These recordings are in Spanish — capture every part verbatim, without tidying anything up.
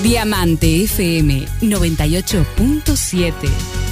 Diamante F M noventa y ocho punto siete.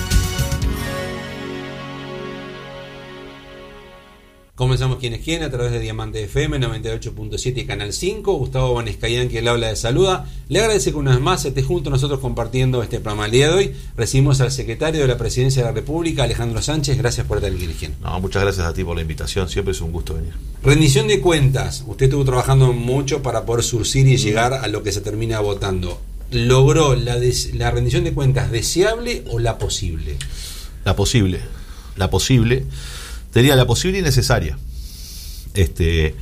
Comenzamos Quién es Quién a través de Diamante F M noventa y ocho punto siete y Canal cinco. Gustavo Bonescayán, quien le habla, de saluda. Le agradece que una vez más esté junto a nosotros compartiendo este programa. El día de hoy recibimos al secretario de la Presidencia de la República, Alejandro Sánchez. Gracias por estar aquí, Quién es Quién. No, muchas gracias a ti por la invitación. Siempre es un gusto venir. Rendición de cuentas. Usted estuvo trabajando mucho para poder surcir y llegar a lo que se termina votando. ¿Logró la, des- la rendición de cuentas deseable o la posible? La posible. La posible. Sería la posible y necesaria. Este,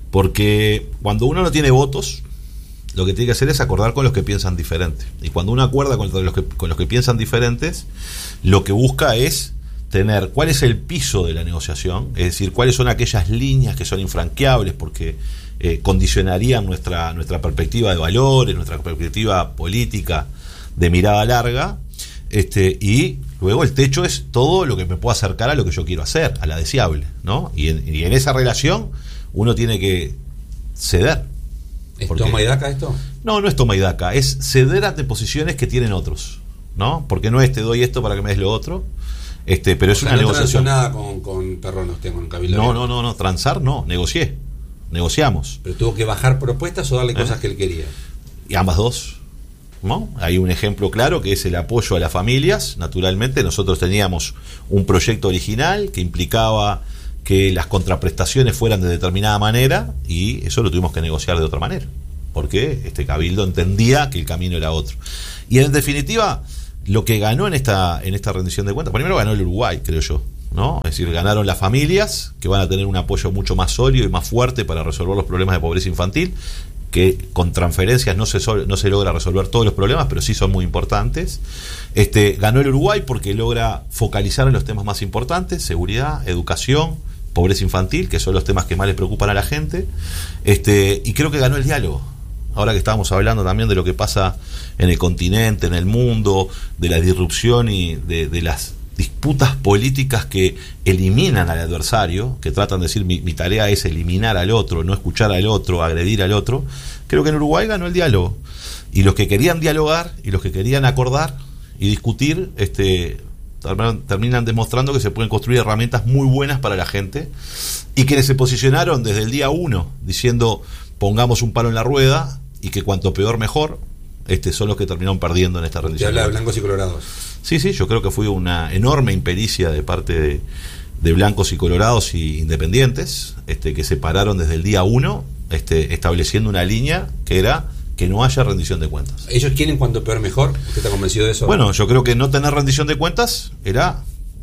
porque cuando uno no tiene votos, lo que tiene que hacer es acordar con los que piensan diferente. Y cuando uno acuerda con los que, con los que piensan diferentes, lo que busca es tener cuál es el piso de la negociación, es decir, cuáles son aquellas líneas que son infranqueables porque eh, condicionarían nuestra, nuestra perspectiva de valores, nuestra perspectiva política de mirada larga, este, y luego el techo es todo lo que me pueda acercar a lo que yo quiero hacer, a la deseable, ¿no? Y en, y en esa relación uno tiene que ceder. ¿Es Porque, toma y daca esto? No, no es toma y daca, es ceder ante posiciones que tienen otros, ¿no? Porque no es te doy esto para que me des lo otro, este, pero O es sea, una no negociación. No nada con, con Perrón usted, con Cabildo. No, no, no, no, transar no, negocié, negociamos. ¿Pero tuvo que bajar propuestas o darle ¿Eh? cosas que él quería? Y ambas dos. ¿No? Hay un ejemplo claro que es el apoyo a las familias. Naturalmente nosotros teníamos un proyecto original que implicaba que las contraprestaciones fueran de determinada manera y eso lo tuvimos que negociar de otra manera porque este Cabildo entendía que el camino era otro. Y en definitiva lo que ganó en esta, en esta rendición de cuentas, primero ganó el Uruguay, creo yo, ¿no? Es decir, ganaron las familias que van a tener un apoyo mucho más sólido y más fuerte para resolver los problemas de pobreza infantil, que con transferencias no se, sol, no se logra resolver todos los problemas, pero sí son muy importantes. Este, ganó el Uruguay porque logra focalizar en los temas más importantes: seguridad, educación, pobreza infantil, que son los temas que más les preocupan a la gente. Este, y creo que ganó el diálogo. Ahora que estábamos hablando también de lo que pasa en el continente, en el mundo, de la disrupción y de, de las disputas políticas que eliminan al adversario, que tratan de decir mi, mi tarea es eliminar al otro, no escuchar al otro, agredir al otro. Creo que en Uruguay ganó el diálogo, y los que querían dialogar y los que querían acordar y discutir este, terminan demostrando que se pueden construir herramientas muy buenas para la gente, y quienes se posicionaron desde el día uno diciendo pongamos un palo en la rueda y que cuanto peor mejor, este, son los que terminaron perdiendo en esta rendición. Te habla de blancos y colorados. Sí, sí, yo creo que fue una enorme impericia de parte de, de blancos y colorados y independientes, este, que se pararon desde el día uno, este, estableciendo una línea que era que no haya rendición de cuentas. ¿Ellos quieren cuanto peor mejor? ¿Usted está convencido de eso? Bueno, yo creo que no tener rendición de cuentas era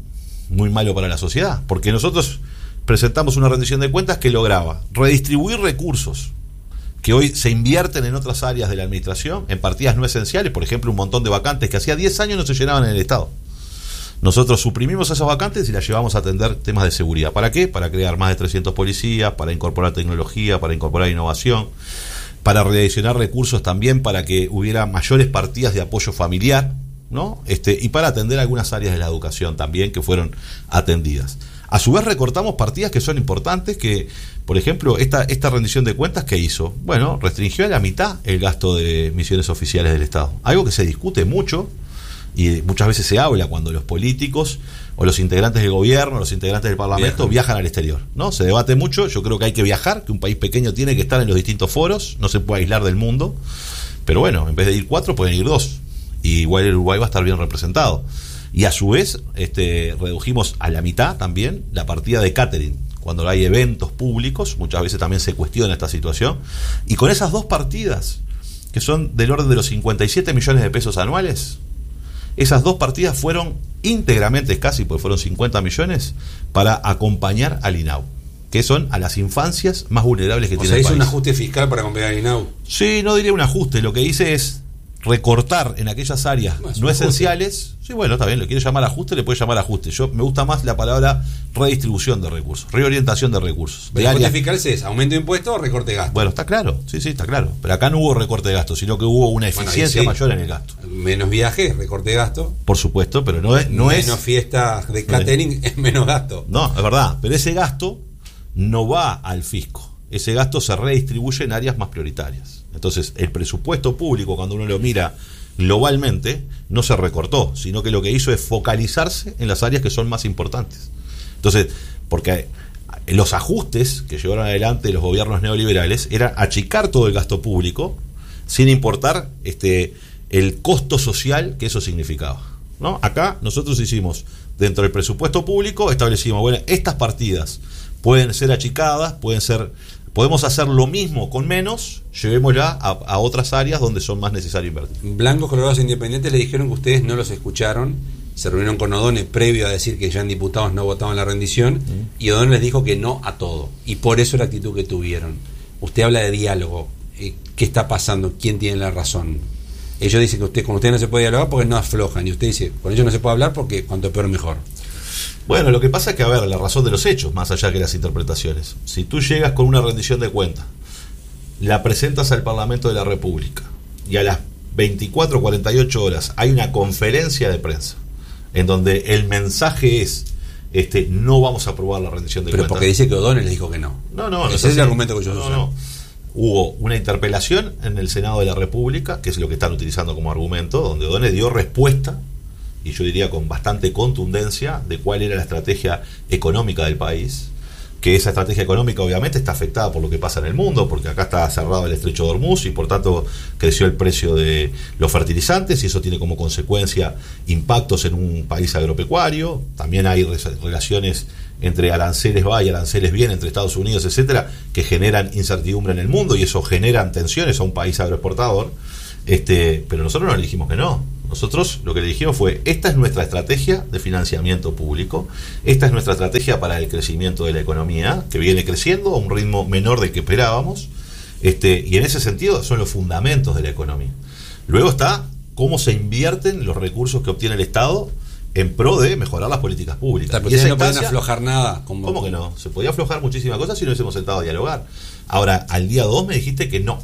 muy malo para la sociedad, porque nosotros presentamos una rendición de cuentas que lograba redistribuir recursos que hoy se invierten en otras áreas de la administración, en partidas no esenciales, por ejemplo, un montón de vacantes que hacía diez años no se llenaban en el Estado. Nosotros suprimimos esas vacantes y las llevamos a atender temas de seguridad. ¿Para qué? Para crear más de trescientos policías, para incorporar tecnología, para incorporar innovación, para redireccionar recursos también para que hubiera mayores partidas de apoyo familiar, ¿no? Este, y para atender algunas áreas de la educación también que fueron atendidas. A su vez recortamos partidas que son importantes, que, por ejemplo, esta, esta rendición de cuentas que hizo, bueno, restringió a la mitad el gasto de misiones oficiales del Estado. Algo que se discute mucho y muchas veces se habla cuando los políticos o los integrantes del gobierno, los integrantes del Parlamento viajan, viajan al exterior, ¿no? Se debate mucho, yo creo que hay que viajar, que un país pequeño tiene que estar en los distintos foros, no se puede aislar del mundo, pero bueno, en vez de ir cuatro pueden ir dos, y igual el Uruguay va a estar bien representado. Y a su vez este, redujimos a la mitad también la partida de catering. Cuando hay eventos públicos, muchas veces también se cuestiona esta situación. Y con esas dos partidas, que son del orden de los cincuenta y siete millones de pesos anuales, esas dos partidas fueron íntegramente, casi, porque fueron cincuenta millones, para acompañar al INAU, que son a las infancias más vulnerables que o tiene sea, el país. ¿hizo un ajuste fiscal para acompañar al INAU? Sí, no diría un ajuste, lo que hice es recortar en aquellas áreas más no esenciales. Sí, bueno, está bien, lo quiere llamar ajuste, le puede llamar ajuste. Yo me gusta más la palabra redistribución de recursos, reorientación de recursos. ¿El ajuste fiscal es aumento de impuestos o recorte de gasto? Bueno, está claro, sí, sí, está claro. Pero acá no hubo recorte de gasto, sino que hubo una eficiencia bueno, sí. mayor en el gasto. Menos viajes, recorte de gasto. Por supuesto, pero no es... No menos es, fiestas de catering, es, es menos gasto. No, es verdad, pero ese gasto no va al fisco. Ese gasto se redistribuye en áreas más prioritarias. Entonces, el presupuesto público, cuando uno lo mira globalmente, no se recortó, sino que lo que hizo es focalizarse en las áreas que son más importantes. Entonces, porque los ajustes que llevaron adelante los gobiernos neoliberales era achicar todo el gasto público sin importar este el costo social que eso significaba, ¿no? Acá nosotros hicimos, dentro del presupuesto público, establecimos, bueno, estas partidas pueden ser achicadas, pueden ser, podemos hacer lo mismo con menos, llevémosla a, a otras áreas donde son más necesarios invertir. Blancos Colorados Independientes le dijeron que ustedes no los escucharon, se reunieron con O'Donnell previo a decir que ya en diputados no votaban la rendición, mm. y O'Donnell les dijo que no a todo, y por eso la actitud que tuvieron. Usted habla de diálogo, eh, ¿qué está pasando? ¿Quién tiene la razón? Ellos dicen que usted con usted no se puede dialogar porque no aflojan, y usted dice, con ellos no se puede hablar porque cuanto peor mejor. Bueno, lo que pasa es que, a ver, la razón de los hechos, más allá que las interpretaciones. Si tú llegas con una rendición de cuentas, la presentas al Parlamento de la República, y a las veinticuatro o cuarenta y ocho horas hay una conferencia de prensa, en donde el mensaje es, este, no vamos a aprobar la rendición de Pero cuentas. Pero porque dice que O'Donnell les dijo que no. No, no, no. Ese es el argumento que yo no, uso. No. Hubo una interpelación en el Senado de la República, que es lo que están utilizando como argumento, donde O'Donnell dio respuesta, y yo diría con bastante contundencia, de cuál era la estrategia económica del país, que esa estrategia económica obviamente está afectada por lo que pasa en el mundo, porque acá está cerrado el estrecho de Hormuz y por tanto creció el precio de los fertilizantes, y eso tiene como consecuencia impactos en un país agropecuario. También hay relaciones entre aranceles va y aranceles viene entre Estados Unidos, etcétera, que generan incertidumbre en el mundo, y eso generan tensiones a un país agroexportador. Este, pero nosotros no le dijimos que no. Nosotros lo que le dijimos fue, esta es nuestra estrategia de financiamiento público, esta es nuestra estrategia para el crecimiento de la economía, que viene creciendo a un ritmo menor del que esperábamos, este, y en ese sentido son los fundamentos de la economía. Luego está cómo se invierten los recursos que obtiene el Estado en pro de mejorar las políticas públicas. O sea, y esa no pueden aflojar nada. Como... ¿Cómo que no? Se podía aflojar muchísimas cosas si no hubiésemos sentado a dialogar. Ahora, al día dos me dijiste que no.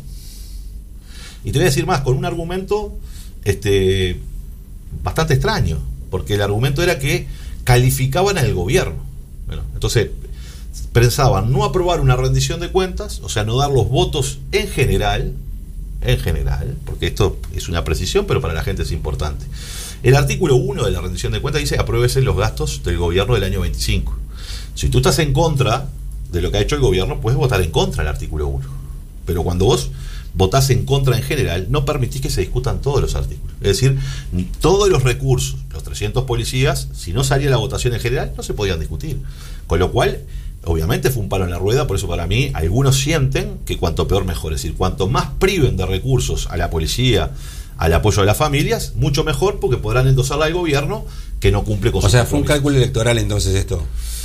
Y te voy a decir más, con un argumento este bastante extraño, porque el argumento era que calificaban al gobierno. Bueno, entonces pensaban no aprobar una rendición de cuentas, o sea, no dar los votos en general, en general, porque esto es una precisión, pero para la gente es importante. El artículo uno de la rendición de cuentas dice: apruébese los gastos del gobierno del año veinticinco. Si tú estás en contra de lo que ha hecho el gobierno, puedes votar en contra del artículo uno. Pero cuando vos votás en contra en general, no permitís que se discutan todos los artículos. Es decir, todos los recursos, los trescientos policías, si no salía la votación en general, no se podían discutir. Con lo cual, obviamente fue un palo en la rueda. Por eso, para mí, algunos sienten que cuanto peor mejor. Es decir, cuanto más priven de recursos a la policía, al apoyo de las familias, mucho mejor, porque podrán endosarla al gobierno que no cumple con sus compromisos. O sea, fue un cálculo electoral entonces esto.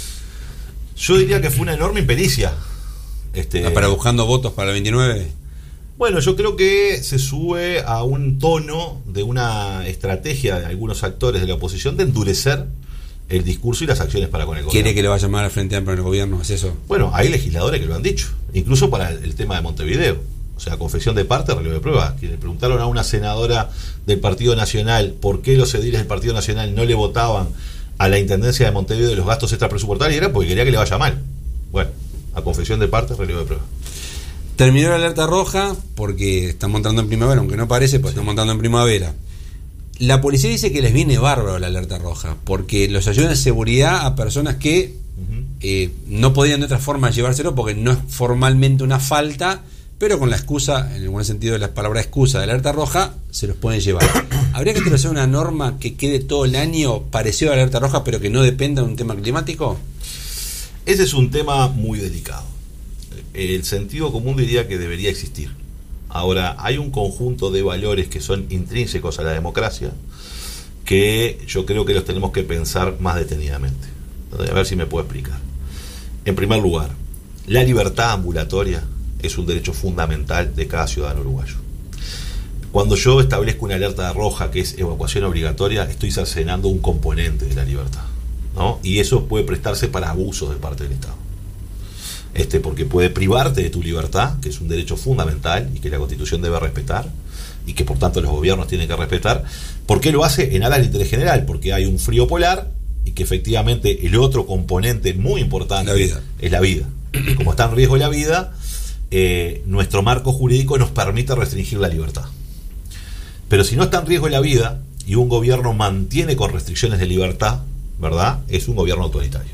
Yo diría que fue una enorme impericia. Este, ¿Para buscando votos para el veintinueve? Bueno, yo creo que se sube a un tono de una estrategia de algunos actores de la oposición de endurecer el discurso y las acciones para con el gobierno. ¿Quiere que le vaya a llamar al Frente Amplio en el gobierno? ¿Es eso? Bueno, hay legisladores que lo han dicho, incluso para el, el tema de Montevideo. O sea, confesión de parte, relevo de prueba. Que le preguntaron a una senadora del Partido Nacional por qué los ediles del Partido Nacional no le votaban a la Intendencia de Montevideo de los gastos extrapresupuestarios, y era porque quería que le vaya mal. Bueno, a confesión de parte, relevo de prueba. Terminó la alerta roja porque están montando en primavera, aunque no parece, pues sí. Están montando en primavera. La policía dice que les viene bárbaro la alerta roja, porque los ayuda en seguridad a personas que uh-huh. eh, no podían de otra forma llevárselo, porque no es formalmente una falta, pero con la excusa, en el buen sentido de la palabra excusa, de alerta roja, se los pueden llevar. ¿Habría que establecer una norma que quede todo el año parecido a la alerta roja, pero que no dependa de un tema climático? Ese es un tema muy delicado. El sentido común diría que debería existir. Ahora, hay un conjunto de valores que son intrínsecos a la democracia que yo creo que los tenemos que pensar más detenidamente. A ver si me puedo explicar. En primer lugar, la libertad ambulatoria es un derecho fundamental de cada ciudadano uruguayo. Cuando yo establezco una alerta roja que es evacuación obligatoria, estoy cercenando un componente de la libertad, ¿no? Y eso puede prestarse para abusos de parte del Estado. Este, porque puede privarte de tu libertad, que es un derecho fundamental y que la Constitución debe respetar, y que por tanto los gobiernos tienen que respetar. ¿Por qué lo hace? En aras del interés general, porque hay un frío polar y que efectivamente el otro componente muy importante la vida. es la vida. Y como está en riesgo la vida, eh, nuestro marco jurídico nos permite restringir la libertad. Pero si no está en riesgo la vida y un gobierno mantiene con restricciones de libertad, ¿verdad? Es un gobierno autoritario.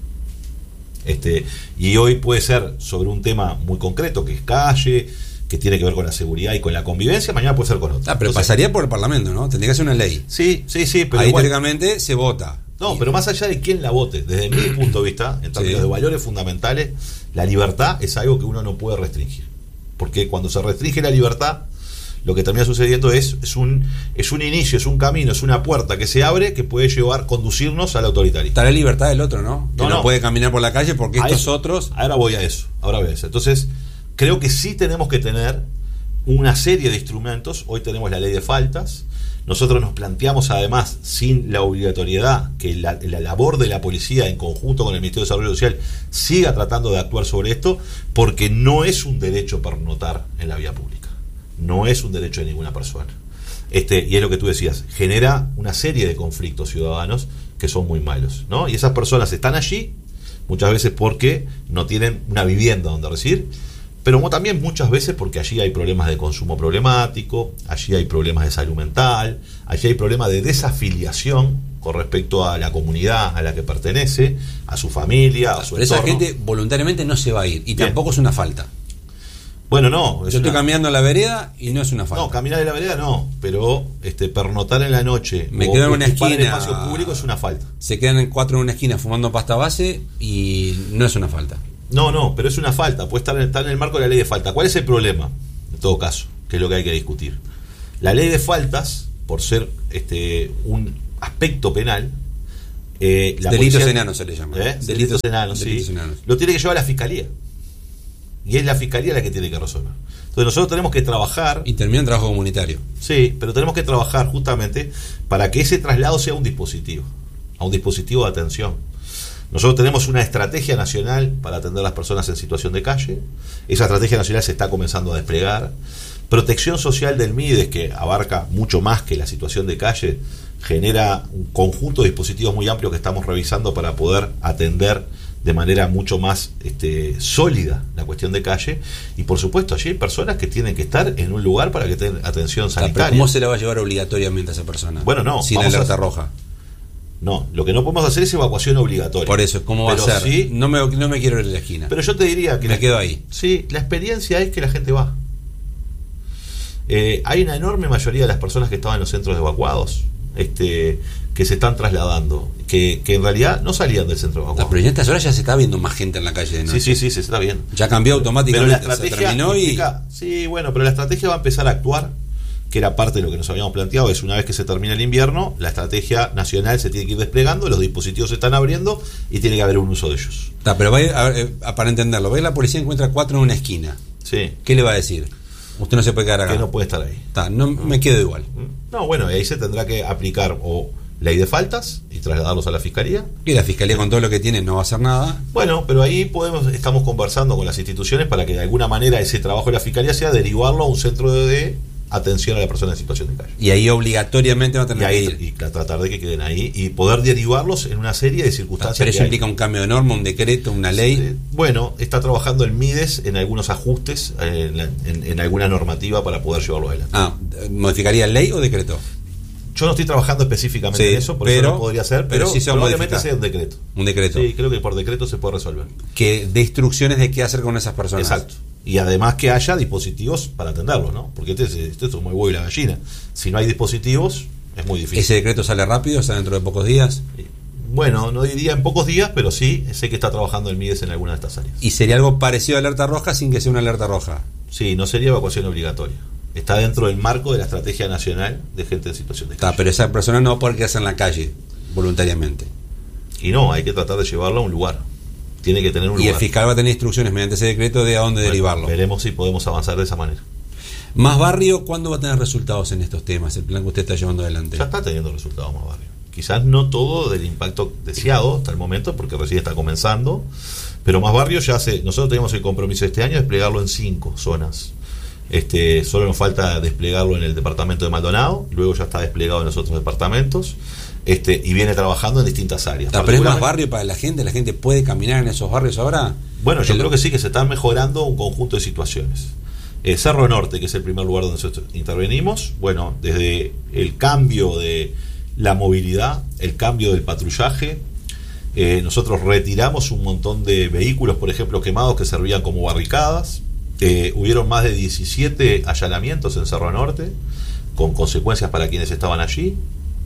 Este, y hoy puede ser sobre un tema muy concreto, que es calle, que tiene que ver con la seguridad y con la convivencia, mañana puede ser con otro. Ah, pero Entonces, pasaría por el Parlamento, ¿no? Tendría que ser una ley. Sí, sí, sí, pero ahí igual, teóricamente se vota. no, pero más allá de quién la vote, desde mi punto de vista, en términos Sí. de valores fundamentales, la libertad es algo que uno no puede restringir. Porque cuando se restringe la libertad, lo que termina sucediendo es, es un es un inicio, es un camino, es una puerta que se abre que puede llevar, conducirnos al autoritarismo. Está la libertad del otro, ¿no? Que No, no, no. puede caminar por la calle porque A estos eso. otros... Ahora voy a eso, ahora voy a eso. Entonces, creo que sí tenemos que tener una serie de instrumentos. Hoy tenemos la ley de faltas. Nosotros nos planteamos además, sin la obligatoriedad, que la, la labor de la policía en conjunto con el Ministerio de Desarrollo Social siga tratando de actuar sobre esto, porque no es un derecho pernotar en la vía pública. No es un derecho de ninguna persona. Este, y es lo que tú decías, genera una serie de conflictos ciudadanos que son muy malos, ¿no? Y esas personas están allí muchas veces porque no tienen una vivienda donde residir, pero también muchas veces porque allí hay problemas de consumo problemático, allí hay problemas de salud mental, allí hay problemas de desafiliación con respecto a la comunidad a la que pertenece, a su familia, a su Pero esa entorno. gente voluntariamente no se va a ir. Y Bien. tampoco es una falta. Bueno, no. Es Yo estoy una- caminando la vereda y no es una falta. No, caminar en la vereda no, pero este pernotar en la noche Me o quedo en una ocupar el esquina. espacio público es una falta. Se quedan en cuatro en una esquina fumando pasta base y no es una falta. No, no, pero es una falta, puede estar en, estar en el marco de la ley de falta. ¿Cuál es el problema? En todo caso, que es lo que hay que discutir. La ley de faltas, por ser este un aspecto penal, eh, la Delitos policía- enanos se le llama. ¿Eh? Delitos enanos, sí. Delitos enanos. Lo tiene que llevar la fiscalía. Y es la fiscalía la que tiene que resolver. Entonces nosotros tenemos que trabajar. Y termina en trabajo comunitario. Sí, pero tenemos que trabajar justamente para que ese traslado sea un dispositivo, a un dispositivo de atención. Nosotros tenemos una estrategia nacional para atender a las personas en situación de calle. Esa estrategia nacional se está comenzando a desplegar. Protección social del MIDES, que abarca mucho más que la situación de calle, genera un conjunto de dispositivos muy amplios que estamos revisando para poder atender de manera mucho más este, sólida la cuestión de calle. Y por supuesto, allí hay personas que tienen que estar en un lugar para que tengan atención Ah, pero sanitaria. ¿cómo se la va a llevar obligatoriamente a esa persona? Bueno, no, Sin vamos alerta a- roja. No, lo que no podemos hacer es evacuación obligatoria. Por eso, ¿cómo va Pero a ser? sí- no, me, no me quiero ir a la esquina. Pero yo te diría que... Me la- quedo ahí. Sí, la experiencia es que la gente va. Eh, hay una enorme mayoría de las personas que estaban en los centros evacuados este, que se están trasladando, que, que en realidad no salían del centro Ah, evacuado. pero en estas horas ya se está viendo más gente en la calle de noche. Sí, sí, sí, se está viendo. Ya cambió Pero automáticamente. la se estrategia terminó y... implica- sí, bueno, pero la estrategia va a empezar a actuar, que era parte de lo que nos habíamos planteado, es una vez que se termina el invierno, la estrategia nacional se tiene que ir desplegando, los dispositivos se están abriendo y tiene que haber un uso de ellos. Está, pero va a ir- a ver, eh, para entenderlo, va a ir la policía, encuentra cuatro en una esquina. Sí, ¿Qué le va a decir? Usted no se puede quedar acá. que no puede estar ahí. Está, no, me quedo igual. No, bueno, y ahí se tendrá que aplicar o ley de faltas y trasladarlos a la fiscalía. Y la fiscalía con todo lo que tiene no va a hacer nada. Bueno, pero ahí podemos estamos conversando con las instituciones para que de alguna manera ese trabajo de la fiscalía sea derivarlo a un centro de, de atención a la persona en situación de calle. Y ahí obligatoriamente va a Y, tener ahí, que ir. y tra- tratar de que queden ahí y poder derivarlos en una serie de Está, circunstancias. pero que eso hay. implica un cambio de norma, un decreto, una ley. Eh, Bueno, está trabajando el MIDES en algunos ajustes, eh, en, la- en- en alguna normativa para poder llevarlo adelante. Ah, ¿modificaría ley o decreto? Yo no estoy trabajando específicamente Sí, en eso, por pero- eso no podría ser, pero pero, sí se va a probablemente modificar. sea un decreto. Un decreto. Sí, creo que por decreto se puede resolver. Que dé instrucciones de qué hacer con esas personas. Exacto. Y además que haya dispositivos para atenderlos, ¿no? Porque este es, este es muy huevo y la gallina. Si no hay dispositivos, es muy difícil. ¿Ese decreto sale rápido? ¿Sale dentro de pocos días? Bueno, no diría en pocos días, pero sí sé que está trabajando el MIDES en alguna de estas áreas. ¿Y sería algo parecido a alerta roja sin que sea una alerta roja? Sí, no sería evacuación obligatoria. Está dentro del marco de la Estrategia Nacional de Gente en Situación de Está, Calle. pero esa persona no va a poder quedarse en la calle voluntariamente. Y no, hay que tratar de llevarlo a un lugar. Tiene que tener un Y el lugar. fiscal va a tener instrucciones mediante ese decreto de a dónde Bueno, derivarlo. Veremos si podemos avanzar de esa manera. Más Barrio, ¿cuándo va a tener resultados en estos temas? El plan que usted está llevando adelante. Ya está teniendo resultados Más Barrio. Quizás no todo del impacto deseado hasta el momento, porque recién está comenzando, pero Más Barrio ya hace. Nosotros tenemos el compromiso este año de desplegarlo en cinco zonas Este, solo nos falta desplegarlo en el departamento de Maldonado, luego ya está desplegado en los otros departamentos, este, y viene trabajando en distintas áreas. ¿Pero es más barrio para la gente? ¿La gente puede caminar en esos barrios ahora? Bueno, yo el... creo que sí, que se están mejorando un conjunto de situaciones. Eh, Cerro Norte, que es el primer lugar donde nosotros intervenimos, bueno, desde el cambio de la movilidad, el cambio del patrullaje, eh, nosotros retiramos un montón de vehículos, por ejemplo, quemados que servían como barricadas. Eh, hubieron más de diecisiete allanamientos en Cerro Norte, con consecuencias para quienes estaban allí.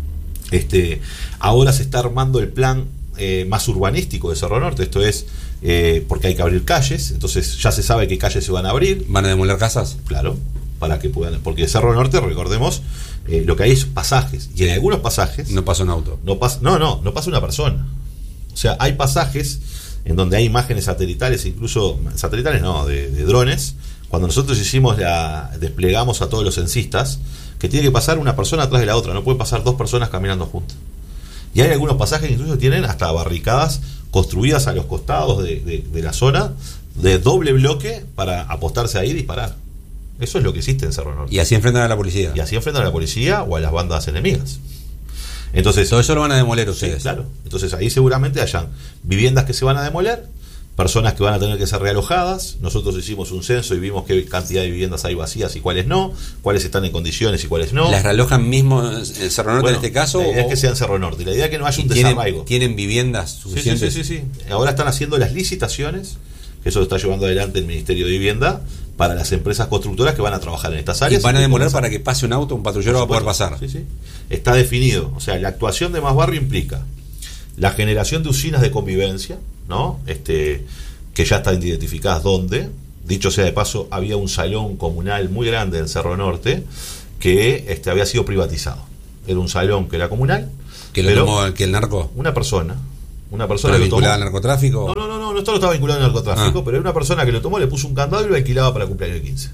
Este, ahora se está armando el plan eh, más urbanístico de Cerro Norte, esto es eh, porque hay que abrir calles, entonces ya se sabe qué calles se van a abrir. ¿Van a demoler casas? Claro, para que puedan, porque Cerro Norte, recordemos, eh, lo que hay es pasajes, y en algunos pasajes no pasa un auto. No pasa, no, no, no pasa una persona. O sea, hay pasajes en donde hay imágenes satelitales, incluso satelitales no, de, de drones. Cuando nosotros hicimos la, desplegamos a todos los censistas, que tiene que pasar una persona atrás de la otra, no pueden pasar dos personas caminando juntas. Y hay algunos pasajes que incluso tienen hasta barricadas construidas a los costados de, de, de la zona, de doble bloque, para apostarse ahí y disparar. Eso es lo que existe en Cerro Norte. Y así enfrentan a la policía. Y así enfrentan a la policía o a las bandas enemigas. Entonces, todo eso lo van a demoler ustedes. Sí, claro. Entonces ahí seguramente hayan viviendas que se van a demoler, personas que van a tener que ser realojadas. Nosotros hicimos un censo y vimos qué cantidad de viviendas hay vacías y cuáles no, cuáles están en condiciones y cuáles no. ¿Las realojan mismo en Cerro Norte, bueno, en este caso? La idea o... es que sea en Cerro Norte. La idea es que no haya un ¿tienen, desarraigo. ¿Tienen viviendas suficientes? Sí, sí, sí, sí, sí. Ahora están haciendo las licitaciones, que eso lo está llevando adelante el Ministerio de Vivienda, para las empresas constructoras que van a trabajar en estas áreas. ¿Y van a demoler para que pase un auto, un patrullero va a poder pasar? Sí, sí. Está definido. O sea, la actuación de Más Barrio implica la generación de usinas de convivencia, ¿no? Este, que ya están identificadas dónde. Dicho sea de paso, había un salón comunal muy grande en Cerro Norte que este, había sido privatizado. Era un salón que era comunal. ¿Que lo tomó el, que el narco? Una persona. Una persona ¿Pero que vinculada tomó, al narcotráfico? No, no, no, no, no, esto no estaba vinculado al narcotráfico, ah. pero era una persona que lo tomó, le puso un candado y lo alquilaba para el cumpleaños quince.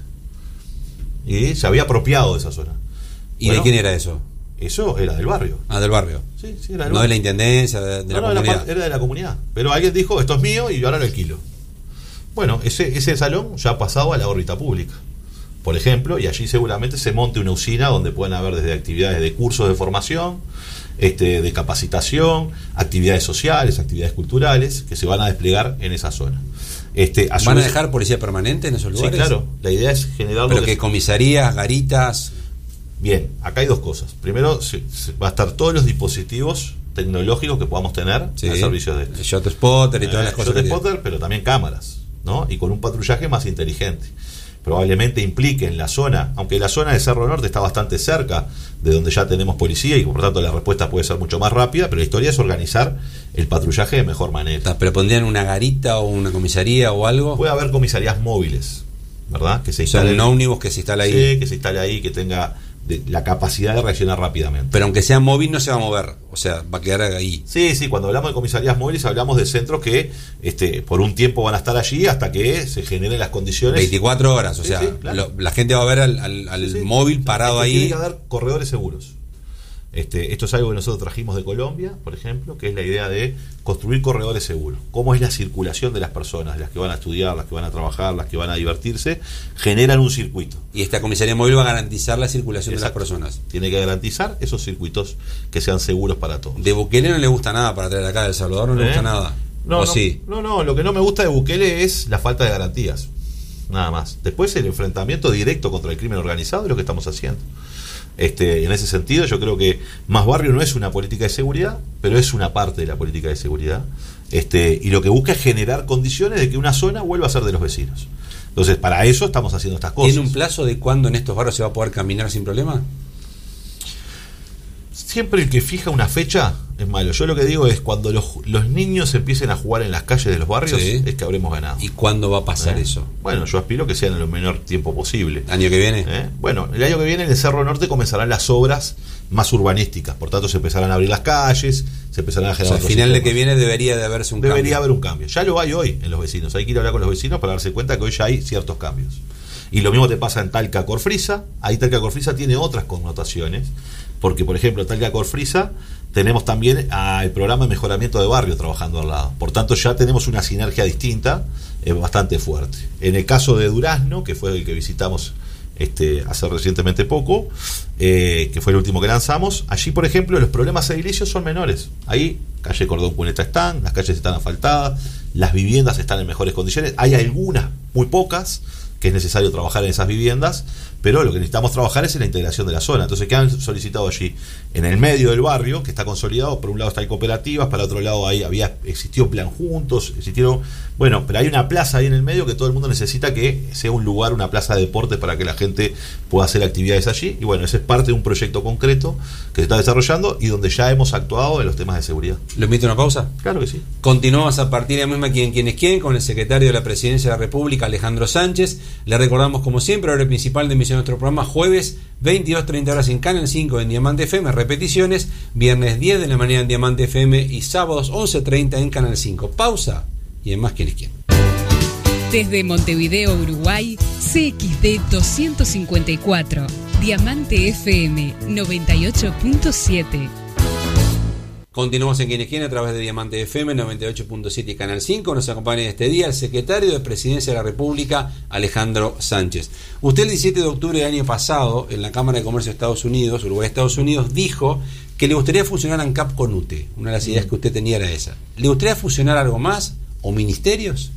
Y se había apropiado de esa zona. ¿Y bueno, de quién era eso? Eso era del barrio. Ah, del barrio. Sí, sí, era del no barrio. de la intendencia, de, de no, la no, comunidad. Era, era de la comunidad. Pero alguien dijo, esto es mío y yo ahora lo alquilo. Bueno, ese, ese salón ya ha pasado a la órbita pública, por ejemplo, y allí seguramente se monte una usina donde puedan haber desde actividades de cursos de formación, este, de capacitación, actividades sociales, actividades culturales, que se van a desplegar en esa zona. Este, a ¿Van vez, a dejar policía permanente en esos lugares? Sí, claro. La idea es generar... ¿Pero que comisarías, garitas? Bien, acá hay dos cosas. Primero, se, se va a estar todos los dispositivos tecnológicos que podamos tener sí, en servicios de estos. Shot spotter y todas eh, las cosas. Shot spotter, pero también cámaras, ¿no? Y con un patrullaje más inteligente. Probablemente implique en la zona, aunque la zona de Cerro Norte está bastante cerca de donde ya tenemos policía y por tanto la respuesta puede ser mucho más rápida, pero la historia es organizar el patrullaje de mejor manera. ¿Pero pondrían una garita o una comisaría o algo? Puede haber comisarías móviles, ¿verdad? Que se instalen, o sea, un ómnibus que se instale ahí. Sí, que se instale ahí, que tenga de, la capacidad de reaccionar rápidamente. Pero aunque sea móvil no se va a mover, o sea, va a quedar ahí. Sí, sí, cuando hablamos de comisarías móviles hablamos de centros que este, por un tiempo van a estar allí hasta que se generen las condiciones. veinticuatro horas, o sí, sea, sí, claro. lo, la gente va a ver al, al, al sí, sí. móvil parado es que ahí. Tiene que haber corredores seguros. Este, esto es algo que nosotros trajimos de Colombia, por ejemplo, que es la idea de construir corredores seguros. ¿Cómo es la circulación de las personas, las que van a estudiar, las que van a trabajar, las que van a divertirse? Generan un circuito. Y esta comisaría móvil va a garantizar la circulación Exacto. de las personas. Tiene que garantizar esos circuitos que sean seguros para todos. De Bukele no le gusta nada para traer acá, de El Salvador no ¿Eh? le gusta nada. No, ¿O no, sí? no, no, lo que no me gusta de Bukele es la falta de garantías. Nada más. Después el enfrentamiento directo contra el crimen organizado es lo que estamos haciendo. Este, en ese sentido yo creo que Más Barrio no es una política de seguridad, pero es una parte de la política de seguridad, este, y lo que busca es generar condiciones de que una zona vuelva a ser de los vecinos. Entonces para eso estamos haciendo estas cosas. ¿Tiene un plazo de cuándo en estos barrios se va a poder caminar sin problema? Siempre el que fija una fecha es malo. Yo lo que digo es cuando los, los niños empiecen a jugar en las calles de los barrios, sí. es que habremos ganado. ¿Y cuándo va a pasar ¿Eh? eso? Bueno, yo aspiro que sea en el menor tiempo posible. ¿Año que viene? ¿Eh? Bueno, el año que viene en el Cerro Norte comenzarán las obras más urbanísticas. Por tanto, se empezarán a abrir las calles, se empezarán a generar... O sea, al final de que viene debería de haberse un debería cambio. haber un cambio. Ya lo hay hoy en los vecinos. Hay que ir a hablar con los vecinos para darse cuenta que hoy ya hay ciertos cambios. Y lo mismo te pasa en Talca Corfrisa. Ahí Talca Corfrisa tiene otras connotaciones. Porque, por ejemplo, en Talca Corfrisa tenemos también ah, el programa de mejoramiento de barrio trabajando al lado. Por tanto, ya tenemos una sinergia distinta, eh, bastante fuerte. En el caso de Durazno, que fue el que visitamos este, hace recientemente poco, eh, que fue el último que lanzamos. Allí, por ejemplo, los problemas edilicios son menores. Ahí, calle Cordón Cuneta están, las calles están asfaltadas, las viviendas están en mejores condiciones. Hay algunas, muy pocas, que es necesario trabajar en esas viviendas, pero lo que necesitamos trabajar es en la integración de la zona. Entonces, ¿qué han solicitado allí? En el medio del barrio, que está consolidado, por un lado está hay cooperativas, para otro lado ahí había existió Plan Juntos, existieron, bueno, pero hay una plaza ahí en el medio que todo el mundo necesita que sea un lugar, una plaza de deportes para que la gente pueda hacer actividades allí, y bueno, ese es parte de un proyecto concreto que se está desarrollando y donde ya hemos actuado en los temas de seguridad. ¿Lo invito a una pausa? Claro que sí. Continuamos a partir de la misma Quién, quién es quién, con el secretario de la Presidencia de la República, Alejandro Sánchez. Le recordamos, como siempre, el horario principal de emisión de nuestro programa, jueves veintidós treinta horas en Canal cinco en Diamante F M, repeticiones, viernes diez de la mañana en Diamante F M y sábados once treinta en Canal cinco. Pausa y en Más Quién es quién. Desde Montevideo, Uruguay, C X D doscientos cincuenta y cuatro, Diamante F M noventa y ocho punto siete. Continuamos en Quién es quién a través de Diamante F M noventa y ocho punto siete y Canal cinco. Nos acompaña este día el secretario de Presidencia de la República, Alejandro Sánchez. Usted el diecisiete de octubre del año pasado, en la Cámara de Comercio de Estados Unidos, Uruguay-Estados Unidos, dijo que le gustaría fusionar ANCAP con U T E. Una de las ideas que usted tenía era esa. ¿Le gustaría fusionar algo más? ¿O ministerios?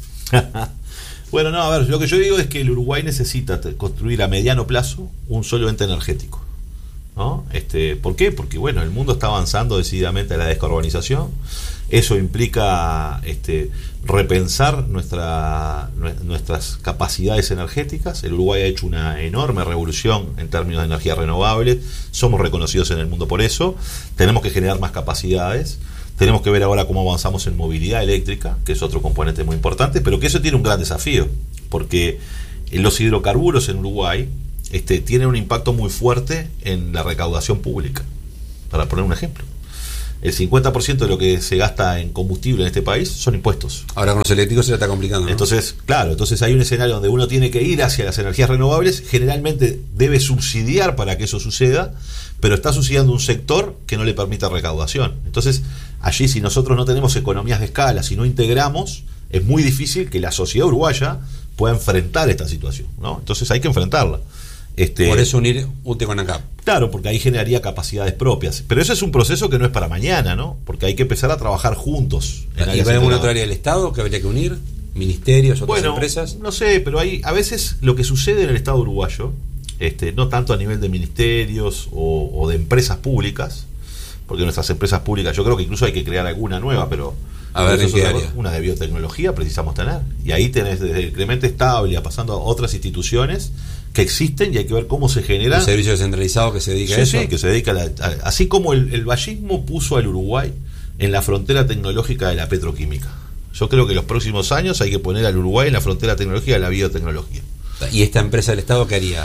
Bueno, no, a ver, lo que yo digo es que el Uruguay necesita construir a mediano plazo un solo ente energético, ¿no? Este, ¿por qué? Porque bueno, el mundo está avanzando decididamente a la descarbonización. Eso implica este, repensar nuestra, nuestras capacidades energéticas. El Uruguay ha hecho una enorme revolución en términos de energías renovables. Somos reconocidos en el mundo por eso. Tenemos que generar más capacidades. Tenemos que ver ahora cómo avanzamos en movilidad eléctrica, que es otro componente muy importante, pero que eso tiene un gran desafío, porque los hidrocarburos en Uruguay este, tienen un impacto muy fuerte en la recaudación pública. Para poner un ejemplo, el cincuenta por ciento de lo que se gasta en combustible en este país son impuestos. Ahora con los eléctricos se le está complicando, ¿no? Entonces, claro, entonces hay un escenario donde uno tiene que ir hacia las energías renovables, generalmente debe subsidiar para que eso suceda, pero está subsidiando un sector que no le permite recaudación. Entonces, allí si nosotros no tenemos economías de escala, si no integramos, es muy difícil que la sociedad uruguaya pueda enfrentar esta situación, ¿no? Entonces hay que enfrentarla. Este, Por eso unir U T E con ANCAP. Claro, porque ahí generaría capacidades propias. Pero ese es un proceso que no es para mañana, ¿no? Porque hay que empezar a trabajar juntos. ¿Y va a haber alguna otra área del Estado que habría que unir? ¿Ministerios, otras bueno, empresas? No sé, pero hay a veces lo que sucede en el Estado uruguayo, este, no tanto a nivel de ministerios o, o de empresas públicas, porque nuestras empresas públicas, yo creo que incluso hay que crear alguna nueva, pero a ver, ¿en qué área? Una de biotecnología precisamos tener. Y ahí tenés desde el Clemente Estable pasando a otras instituciones que existen y hay que ver cómo se genera. ¿Un servicio descentralizado que se dedica sí, a eso? Sí, que se dedica a, la, a así como el, el vallismo puso al Uruguay en la frontera tecnológica de la petroquímica. Yo creo que en los próximos años hay que poner al Uruguay en la frontera tecnológica de la biotecnología. ¿Y esta empresa del Estado qué haría?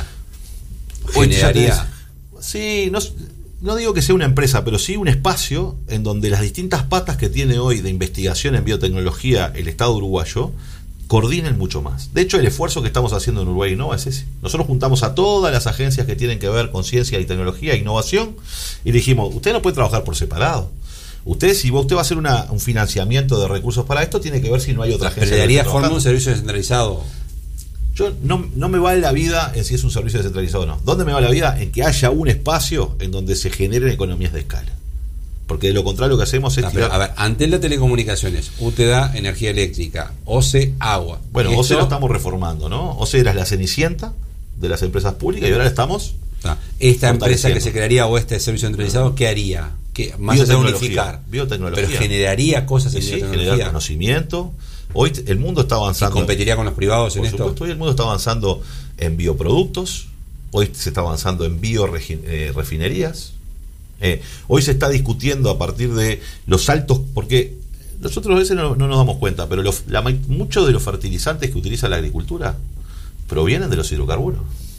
¿Generaría? Sí, no, no digo que sea una empresa, pero sí un espacio en donde las distintas patas que tiene hoy de investigación en biotecnología el Estado uruguayo coordinen mucho más. De hecho, el esfuerzo que estamos haciendo en Uruguay Innova es ese. Nosotros juntamos a todas las agencias que tienen que ver con ciencia y tecnología e innovación y dijimos, usted no puede trabajar por separado. Usted, si usted va a hacer una, un financiamiento de recursos para esto, tiene que ver si no hay otra agencia. ¿Pero le daría forma un servicio descentralizado? Yo no, no me vale la vida en si es un servicio descentralizado o no. ¿Dónde me va la vida? En que haya un espacio en donde se generen economías de escala. Porque de lo contrario lo que hacemos es... No, pero, a ver, antes de las telecomunicaciones, U T E da energía eléctrica, O C E agua. Bueno, esto... O C E lo estamos reformando, ¿no? O C E era la cenicienta de las empresas públicas y ahora la estamos... No, esta empresa que se crearía o este servicio centralizado, ¿qué haría? ¿Qué? Más allá de unificar. Biotecnología. Pero generaría cosas en sí, biotecnología. Generar conocimiento. Hoy el mundo está avanzando. ¿Y competiría con los privados en por esto? Por supuesto, hoy el mundo está avanzando en bioproductos. Hoy se está avanzando en biorefinerías. Eh, hoy se está discutiendo a partir de los altos, porque nosotros a veces no, no nos damos cuenta, pero los, la, muchos de los fertilizantes que utiliza la agricultura provienen de los hidrocarburos.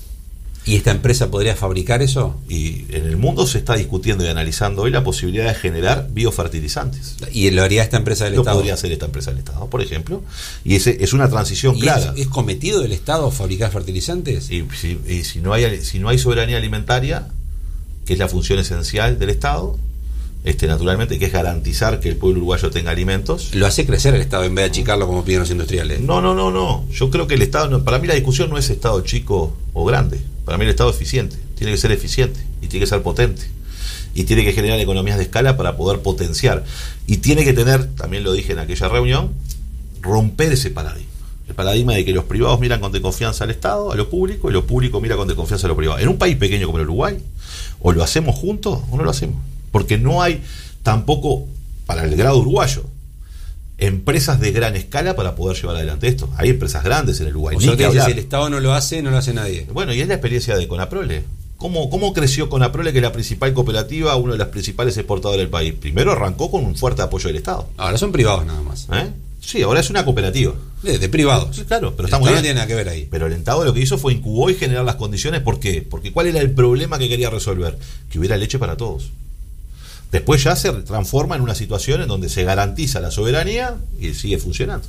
¿Y esta empresa podría fabricar eso? Y en el mundo se está discutiendo y analizando hoy la posibilidad de generar biofertilizantes. ¿Y lo haría esta empresa del lo Estado? Lo podría hacer esta empresa del Estado, por ejemplo. Y ese es una transición ¿Y clara. Es, ¿Es cometido del Estado fabricar fertilizantes? Y, si, y si, no hay, si no hay soberanía alimentaria, que es la función esencial del Estado, este naturalmente, que es garantizar que el pueblo uruguayo tenga alimentos. Lo hace crecer el Estado en vez de achicarlo como piden los industriales. No, no, no, no. Yo creo que el Estado, no, para mí la discusión no es Estado chico o grande. Para mí el Estado es eficiente, tiene que ser eficiente y tiene que ser potente. Y tiene que generar economías de escala para poder potenciar. Y tiene que tener, también lo dije en aquella reunión, romper ese paradigma. El paradigma de que los privados miran con desconfianza al Estado, a lo público, y lo público mira con desconfianza a lo privado. En un país pequeño como el Uruguay, o lo hacemos juntos o no lo hacemos. Porque no hay tampoco, para el grado uruguayo, empresas de gran escala para poder llevar adelante esto. Hay empresas grandes en el Uruguay. O sea, que si el Estado no lo hace, no lo hace nadie. Bueno, y es la experiencia de Conaprole. ¿Cómo, ¿Cómo creció Conaprole, que es la principal cooperativa, uno de los principales exportadores del país? Primero arrancó con un fuerte apoyo del Estado. Ahora son privados nada más. ¿Eh? Sí, ahora es una cooperativa. De, de privados. Sí, claro, pero el está muy bien. No tiene nada que ver ahí. Pero el Estado lo que hizo fue incubó y generar las condiciones. ¿Por qué? Porque ¿cuál era el problema que quería resolver? Que hubiera leche para todos. Después ya se transforma en una situación en donde se garantiza la soberanía y sigue funcionando.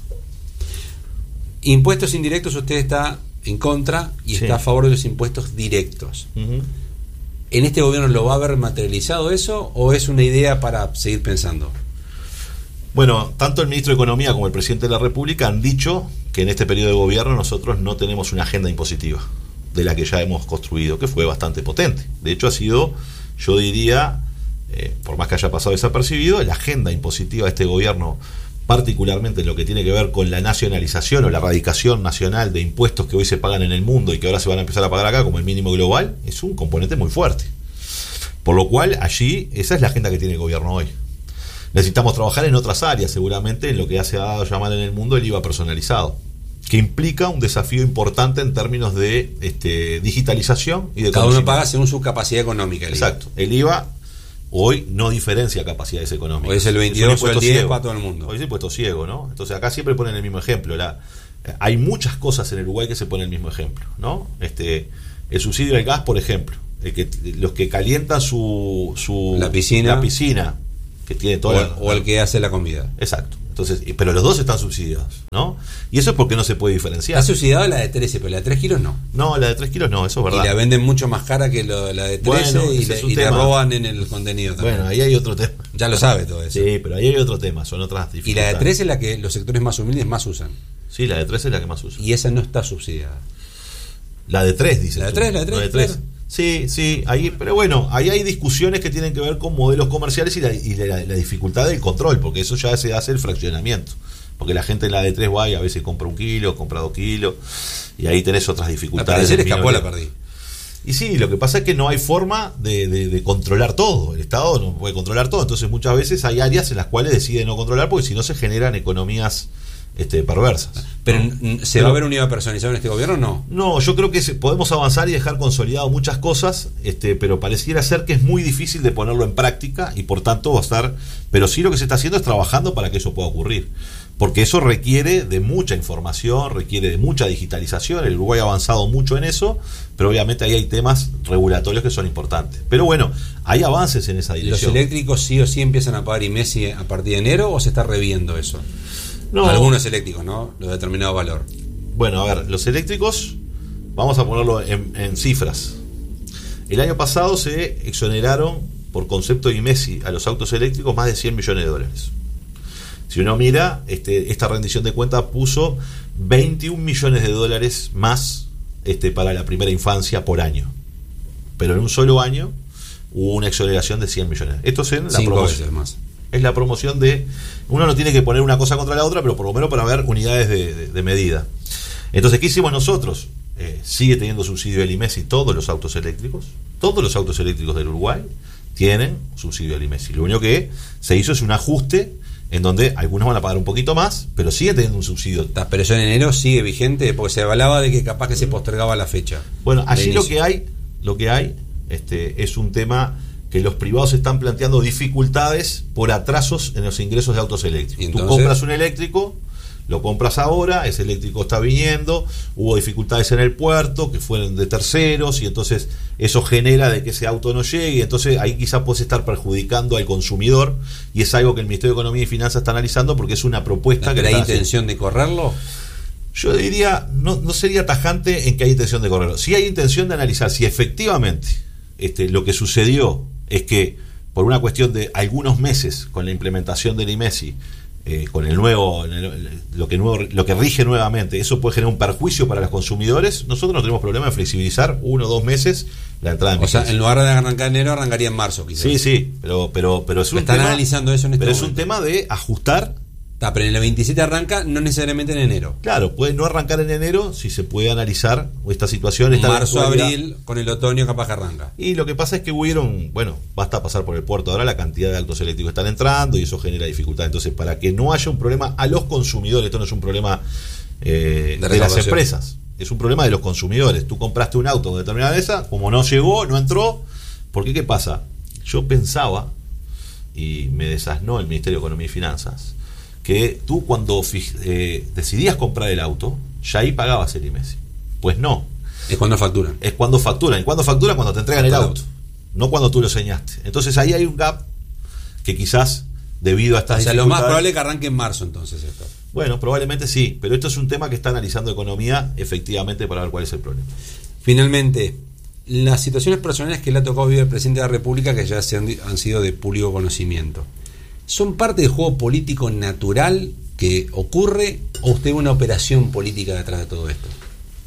Impuestos indirectos, usted está en contra y sí. está a favor de los impuestos directos. Uh-huh. ¿En este gobierno lo va a haber materializado eso o es una idea para seguir pensando? Bueno, tanto el ministro de Economía como el presidente de la República han dicho que en este periodo de gobierno nosotros no tenemos una agenda impositiva de la que ya hemos construido, que fue bastante potente. De hecho ha sido, yo diría, eh, por más que haya pasado desapercibido, la agenda impositiva de este gobierno, particularmente en lo que tiene que ver con la nacionalización o la erradicación nacional de impuestos que hoy se pagan en el mundo y que ahora se van a empezar a pagar acá como el mínimo global, es un componente muy fuerte. Por lo cual allí esa es la agenda que tiene el gobierno hoy. Necesitamos trabajar en otras áreas, seguramente en lo que se ha dado a llamar en el mundo el I V A personalizado, que implica un desafío importante en términos de este, digitalización y de cada uno paga según su capacidad económica. El Exacto, I V A. el I V A hoy no diferencia capacidades económicas. Hoy es el veintidós o el diez para todo el mundo. Hoy es impuesto ciego, ¿no? Entonces acá siempre ponen el mismo ejemplo. La, hay muchas cosas en el Uruguay que se ponen el mismo ejemplo, ¿no? Este, el subsidio al gas, por ejemplo. El que, los que calientan su, su la piscina, la piscina que tiene toda o, la, o el que hace la comida. Exacto. Entonces, pero los dos están subsidiados, ¿no? Y eso es porque no se puede diferenciar. Está subsidiada la de trece, pero la de tres kilos no. No, la de tres kilos no, eso es verdad. Y la venden mucho más cara que lo, la de trece, bueno, y, le, y le roban en el contenido también. Bueno, ahí hay otro tema. Ya lo sabe todo eso. Sí, pero ahí hay otro tema, son otras dificultades. Y la de trece es la que los sectores más humildes más usan. Sí, la de trece es la que más usan. Y esa no está subsidiada. La de tres, dice. La de tres, la de tres. La de tres. Claro. Sí, sí, ahí, pero bueno, ahí hay discusiones que tienen que ver con modelos comerciales y la, y la, la dificultad del control, porque eso ya se hace el fraccionamiento. Porque la gente en la de tres va y a veces compra un kilo, compra dos kilos, y ahí tenés otras dificultades. La escapó, la perdí. Y sí, lo que pasa es que no hay forma de, de, de controlar todo. El Estado no puede controlar todo. Entonces muchas veces hay áreas en las cuales decide no controlar porque si no se generan economías este, perversas. Pero ¿no? ¿se Pero, va a ver un I V A personalizado en este gobierno o no? No, yo creo que se, podemos avanzar y dejar consolidado muchas cosas, este, pero pareciera ser que es muy difícil de ponerlo en práctica y por tanto va a estar... Pero sí lo que se está haciendo es trabajando para que eso pueda ocurrir. Porque eso requiere de mucha información, requiere de mucha digitalización. El Uruguay ha avanzado mucho en eso, pero obviamente ahí hay temas regulatorios que son importantes. Pero bueno, hay avances en esa dirección. ¿Los eléctricos sí o sí empiezan a pagar I M E S I a partir de enero o se está reviendo eso? No. Algunos eléctricos, ¿no? Los de determinado valor. Bueno, a ver, los eléctricos, vamos a ponerlo en, en cifras. El año pasado se exoneraron por concepto de I M E S I a los autos eléctricos más de cien millones de dólares. Si uno mira, este, esta rendición de cuentas puso veintiún millones de dólares más este, para la primera infancia por año. Pero en un solo año hubo una exoneración de cien millones. Esto es en la Cinco promoción. veces más. Es la promoción de... Uno no tiene que poner una cosa contra la otra, pero por lo menos para ver unidades de, de, de medida. Entonces, ¿qué hicimos nosotros? Eh, sigue teniendo subsidio del I M E S I todos los autos eléctricos. Todos los autos eléctricos del Uruguay tienen subsidio del I M E S I. Lo único que se hizo es un ajuste en donde algunos van a pagar un poquito más, pero sigue teniendo un subsidio. Pero eso en enero sigue vigente, porque se hablaba de que capaz que se postergaba la fecha. Bueno, allí lo que hay, lo que hay este, es un tema que los privados están planteando dificultades por atrasos en los ingresos de autos eléctricos. Entonces, tú compras un eléctrico, lo compras ahora, ese eléctrico está viniendo, hubo dificultades en el puerto que fueron de terceros y entonces eso genera de que ese auto no llegue y entonces ahí quizás puedes estar perjudicando al consumidor y es algo que el Ministerio de Economía y Finanzas está analizando porque es una propuesta que... ¿Pero hay intención de correrlo? Yo diría, no, no sería tajante en que hay intención de correrlo. Sí hay intención de analizar si efectivamente este, lo que sucedió es que por una cuestión de algunos meses con la implementación del I M E S I eh, con el nuevo, lo que nuevo, lo que rige nuevamente, eso puede generar un perjuicio para los consumidores. Nosotros no tenemos problema en flexibilizar uno o dos meses la entrada en vigencia. O sea, en lugar de arrancar en enero, arrancaría en marzo, quizás. Sí, sí, pero, pero, pero es un Están tema, analizando eso en este pero momento. es un tema de ajustar. Está, pero en el veintisiete arranca, no necesariamente en enero. Claro, puede no arrancar en enero si se puede analizar esta situación. Esta Marzo, abril, con el otoño capaz que arranca. Y lo que pasa es que hubieron, bueno, basta pasar por el puerto ahora, la cantidad de autos eléctricos están entrando y eso genera dificultad. Entonces, para que no haya un problema a los consumidores, esto no es un problema eh, de, de las empresas, es un problema de los consumidores. Tú compraste un auto con determinada esa, como no llegó, no entró, porque ¿qué pasa? Yo pensaba, y me desasnó el Ministerio de Economía y Finanzas, que tú cuando eh, decidías comprar el auto, ya ahí pagabas el I M E S I. Pues no. Es cuando facturan. Es cuando facturan. ¿Y cuándo facturan? Cuando te entregan el auto. No cuando tú lo señaste. Entonces ahí hay un gap que quizás debido a estas O sea, lo más probable es que arranque en marzo entonces esto. Bueno, probablemente sí, pero esto es un tema que está analizando Economía efectivamente para ver cuál es el problema. Finalmente, las situaciones personales que le ha tocado vivir el presidente de la República, que ya se han, han sido de público conocimiento, ¿son parte del juego político natural que ocurre o usted ve una operación política detrás de todo esto?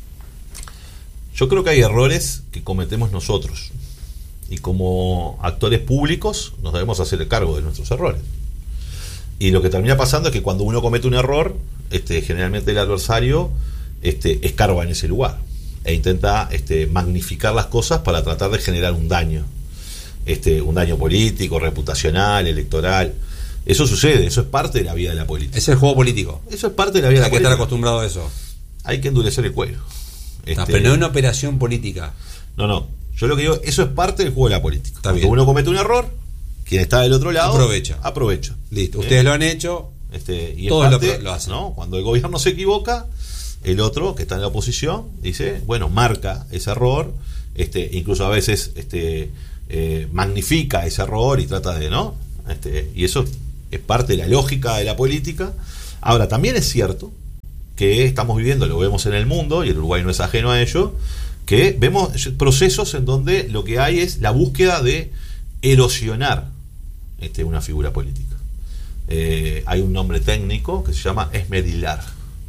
Yo creo que hay errores que cometemos nosotros y como actores públicos nos debemos hacer el cargo de nuestros errores. Y lo que termina pasando es que cuando uno comete un error, este, generalmente el adversario este, escarba en ese lugar e intenta este, magnificar las cosas para tratar de generar un daño. Este, un daño político, reputacional, electoral. Eso sucede, eso es parte de la vida de la política. Es el juego político. Eso es parte de la vida de la Hay que política. estar acostumbrado a eso. Hay que endurecer el cuello. No, Este, pero no es una operación política. No, no. Yo lo que digo, eso es parte del juego de la política. Está Cuando bien. uno comete un error, quien está del otro lado Aprovecha. Aprovecha. Listo. ¿Eh? Ustedes lo han hecho. Este, y Todos en lo, parte, lo hacen. ¿no? Cuando el gobierno se equivoca, el otro que está en la oposición dice, bueno, marca ese error, este, incluso a veces este, eh, magnifica ese error y trata de, ¿no? Este, y eso es parte de la lógica de la política. Ahora, también es cierto que estamos viviendo, lo vemos en el mundo, y el Uruguay no es ajeno a ello, que vemos procesos en donde lo que hay es la búsqueda de erosionar este, una figura política. Eh, hay un nombre técnico que se llama esmerilar.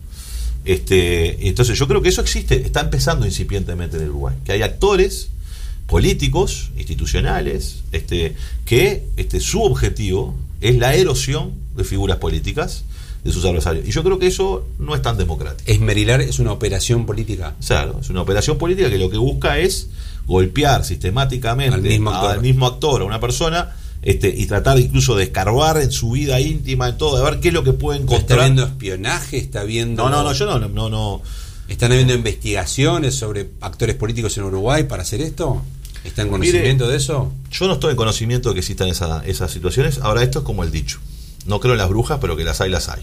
Este, entonces yo creo que eso existe, está empezando incipientemente en el Uruguay, que hay actores políticos, institucionales, este, que este, su objetivo es la erosión de figuras políticas de sus adversarios. Y yo creo que eso no es tan democrático. Esmerilar es una operación política. Claro, es una operación política que lo que busca es golpear sistemáticamente al mismo actor, al mismo actor a una persona, este, y tratar incluso de escarbar en su vida íntima, en todo, de ver qué es lo que puede encontrar. ¿Está viendo espionaje? ¿Está viendo...? No, no, no, yo no, no, no. ¿Están habiendo investigaciones sobre actores políticos en Uruguay para hacer esto? ¿Está en conocimiento Mire, de eso? Yo no estoy en conocimiento de que existan esa, esas situaciones. Ahora, esto es como el dicho. No creo en las brujas, pero que las hay, las hay.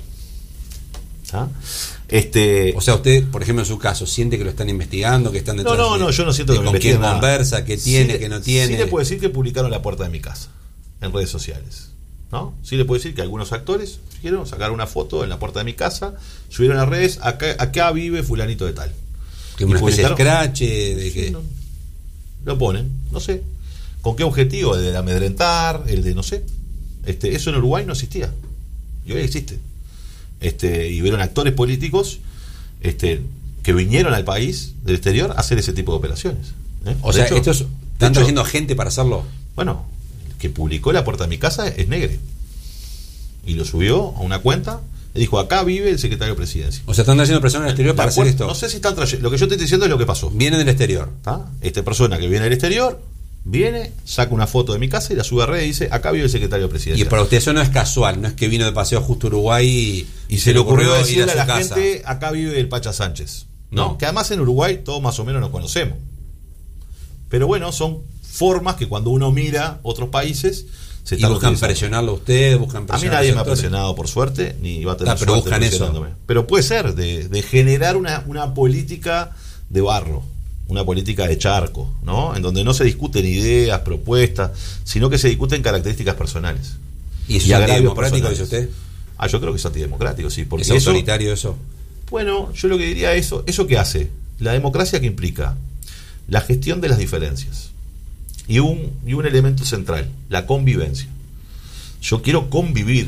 ¿Ah? Este, o sea, usted, por ejemplo, en su caso, ¿siente que lo están investigando, que están detrás No, no, de, no, yo no siento que me con quién investiguen nada. conversa, qué tiene, sí, qué no tiene? Sí le puedo decir que publicaron la puerta de mi casa en redes sociales, ¿no? Sí le puedo decir que algunos actores quieren sacar una foto en la puerta de mi casa, subieron a redes, acá, acá vive fulanito de tal. Que una especie de scratch, de sí, que... no, lo ponen, no sé. ¿Con qué objetivo? El de amedrentar, el de no sé. Este, eso en Uruguay no existía. Y hoy existe. Este, y vieron actores políticos este, que vinieron al país del exterior a hacer ese tipo de operaciones. ¿eh? O De sea, hecho, estos de están hecho, trayendo gente para hacerlo. Bueno, el que publicó la puerta de mi casa es Negre. Y lo subió a una cuenta y dijo, acá vive el secretario de Presidencia. O sea, están trayendo personas del exterior para hacer esto. No sé si están trayendo. Lo que yo estoy diciendo es lo que pasó. Vienen del exterior. ¿Tá? Esta persona que viene del exterior viene, saca una foto de mi casa y la sube a red y dice, acá vive el secretario de Presidencia. Y para usted eso no es casual, no es que vino de paseo justo a Uruguay y, y se le ocurrió ir decirle a, a su la casa. gente, acá vive el Pacha Sánchez. ¿no? No. Que además en Uruguay todos más o menos nos conocemos. Pero bueno, son formas que cuando uno mira otros países se y están buscan utilizando. presionarlo a usted, buscan A mí presionar nadie a me ha sectores. presionado, por suerte, ni va a tener Ah, pero suerte buscan eso. presionándome. Pero puede ser, de, de generar una, una política de barro, una política de charco, ¿no? En donde no se discuten ideas, propuestas, sino que se discuten características personales. ¿Y eso y es agravios antidemocrático, dice personales. usted? Ah, yo creo que es antidemocrático, sí. Porque ¿Es eso, autoritario eso? bueno, yo lo que diría es eso, ¿eso qué hace? La democracia, que implica la gestión de las diferencias y un, y un elemento central, la convivencia. Yo quiero convivir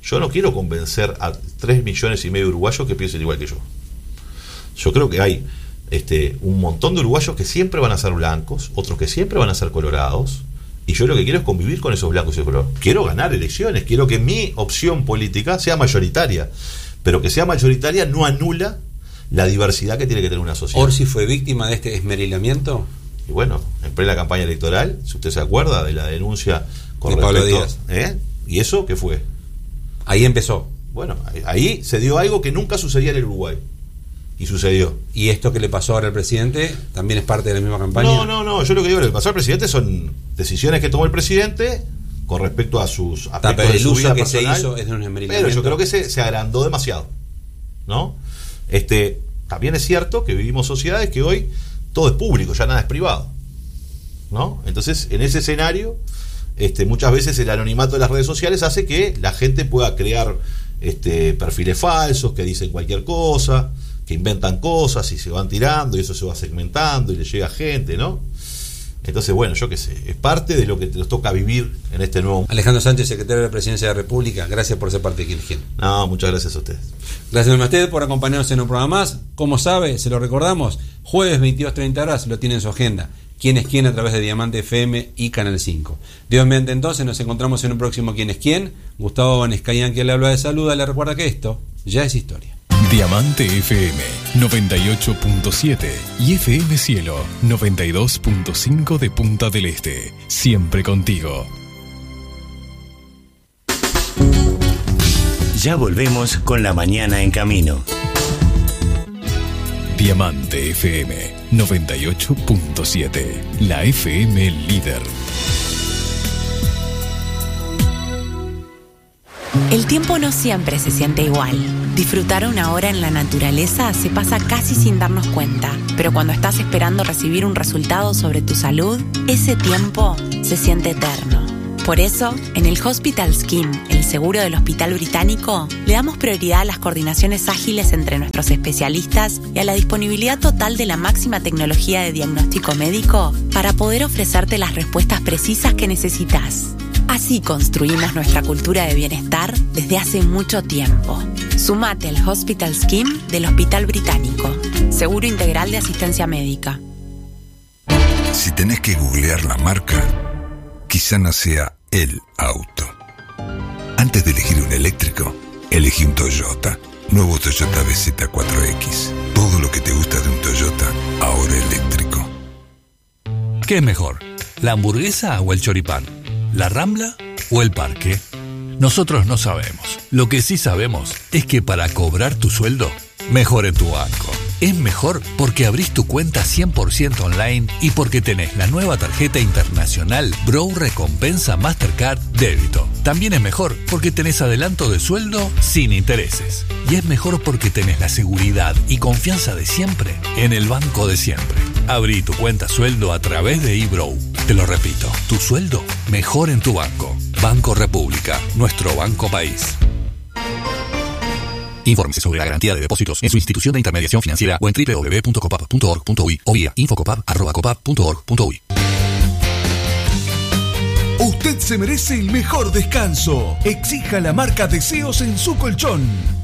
Yo no quiero convencer a tres millones y medio de uruguayos que piensen igual que yo. Yo creo que hay este, un montón de uruguayos que siempre van a ser blancos, otros que siempre van a ser colorados, y yo lo que quiero es convivir con esos blancos y esos colorados. Quiero ganar elecciones, quiero que mi opción política sea mayoritaria, pero que sea mayoritaria no anula la diversidad que tiene que tener una sociedad. ¿Orsi fue víctima de este esmerilamiento? Y bueno, en plena campaña electoral, si usted se acuerda de la denuncia con de Pablo respecto, Díaz. ¿eh? ¿Y eso qué fue? Ahí empezó. Bueno, ahí se dio algo que nunca sucedía en el Uruguay. Y sucedió. ¿Y esto que le pasó ahora al presidente también es parte de la misma campaña? No, no, no. Yo lo que digo, lo que pasó al presidente son decisiones que tomó el presidente con respecto a sus aspectos pero de el su uso vida que personal, se hizo es de un esmerilamiento. pero yo creo que se, se agrandó demasiado, ¿no? Este, también es cierto que vivimos sociedades que hoy todo es público, ya nada es privado, ¿no? Entonces, en ese escenario, este, muchas veces el anonimato de las redes sociales hace que la gente pueda crear este, perfiles falsos que dicen cualquier cosa, que inventan cosas y se van tirando y eso se va segmentando y le llega gente, ¿no? Entonces, bueno, yo qué sé, es parte de lo que nos toca vivir en este nuevo... Alejandro Sánchez, secretario de la Presidencia de la República, gracias por ser parte de Quienes Quieren. No, muchas gracias a ustedes. Gracias a usted por acompañarnos en un programa más. Como sabe, se lo recordamos, jueves veintidós treinta horas lo tiene en su agenda. Quienes Quieren a través de Diamante F M y Canal cinco. Dios mediante, entonces nos encontramos en un próximo Quienes Quién. Gustavo Bonescayan, que le habla de saluda, le recuerda que esto ya es historia. Diamante F M noventa y ocho punto siete y F M Cielo noventa y dos punto cinco de Punta del Este. Siempre contigo. Ya volvemos con La Mañana en Camino. Diamante F M noventa y ocho punto siete, la F M líder. El tiempo no siempre se siente igual. Disfrutar una hora en la naturaleza se pasa casi sin darnos cuenta, pero cuando estás esperando recibir un resultado sobre tu salud, ese tiempo se siente eterno. Por eso, en el Hospital Scheme, el seguro del Hospital Británico, le damos prioridad a las coordinaciones ágiles entre nuestros especialistas y a la disponibilidad total de la máxima tecnología de diagnóstico médico para poder ofrecerte las respuestas precisas que necesitas. Así construimos nuestra cultura de bienestar desde hace mucho tiempo. Sumate al Hospital Scheme del Hospital Británico. Seguro integral de asistencia médica. Si tenés que googlear la marca, quizá no sea el auto. Antes de elegir un eléctrico, elegí un Toyota. Nuevo Toyota B Z cuatro X. Todo lo que te gusta de un Toyota, ahora eléctrico. ¿Qué es mejor? ¿La hamburguesa o el choripán? ¿La Rambla o el Parque? Nosotros no sabemos. Lo que sí sabemos es que para cobrar tu sueldo, mejor en tu banco. Es mejor porque abrís tu cuenta cien por ciento online y porque tenés la nueva tarjeta internacional Brow Recompensa Mastercard Débito. También es mejor porque tenés adelanto de sueldo sin intereses. Y es mejor porque tenés la seguridad y confianza de siempre en el banco de siempre. Abrí tu cuenta sueldo a través de eBrow. Te lo repito, tu sueldo mejor en tu banco. Banco República, nuestro banco país. Infórmese sobre la garantía de depósitos en su institución de intermediación financiera o en doble u doble u doble u punto copap punto org punto uy o vía infocopap arroba copap punto org punto uy. Usted se merece el mejor descanso. Exija la marca Deseos en su colchón.